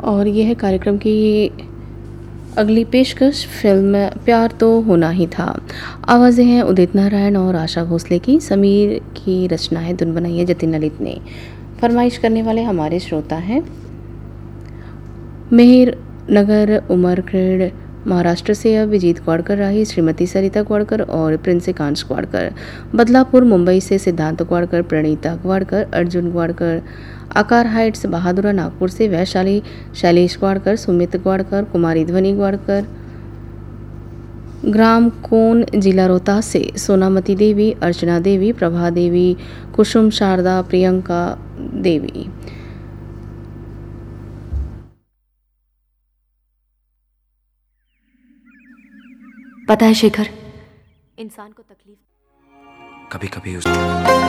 और यह है कार्यक्रम की अगली पेशकश फिल्म प्यार तो होना ही था। आवाज़ें हैं उदित नारायण और आशा भोसले की, समीर की रचना है, धुन बनाई है जतिन ललित ने। फरमाइश करने वाले हमारे श्रोता हैं मेहर नगर उमरखेड़ महाराष्ट्र से अभिजीत ग्वाड़कर राही, श्रीमती सरिता ग्वाड़कर और प्रिंस एकांश ग्वाड़कर। बदलापुर मुंबई से सिद्धांत ग्वाड़कर, प्रणीता ग्वाड़कर, अर्जुन ग्वाड़कर। आकार हाइट्स बहादुरा नागपुर से वैशाली शैलेश ग्वाड़कर, सुमित ग्वाड़कर, कुमारी ध्वनि ग्वाड़कर। ग्राम कोन जिला रोहतास से सोनामती देवी, अर्चना देवी, प्रभा देवी, कुसुम शारदा, प्रियंका देवी। पता है शेखर, इंसान को तकलीफ कभी कभी